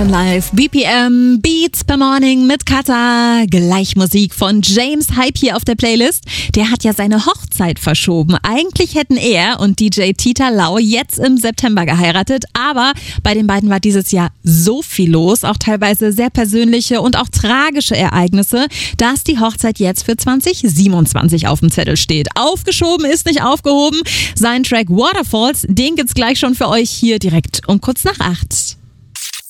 Live BPM Beats per Morning mit Kata. Gleich Musik von James Hype hier auf der Playlist. Der hat ja seine Hochzeit verschoben. Eigentlich hätten er und DJ Tita Lau jetzt im September geheiratet, aber bei den beiden war dieses Jahr so viel los, auch teilweise sehr persönliche und auch tragische Ereignisse, dass die Hochzeit jetzt für 2027 auf dem Zettel steht. Aufgeschoben ist nicht aufgehoben. Sein Track Waterfalls, den gibt's gleich schon für euch hier direkt um kurz nach 8.